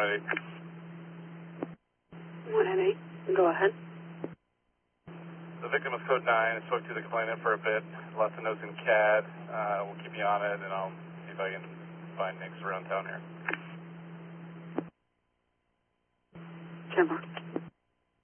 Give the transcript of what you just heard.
188. 188, go ahead. The victim was code 9. I spoke to the complainant for a bit. Lots of notes in CAD. We'll keep you on it, and I'll see if I can find Nick's around town here. 10-4.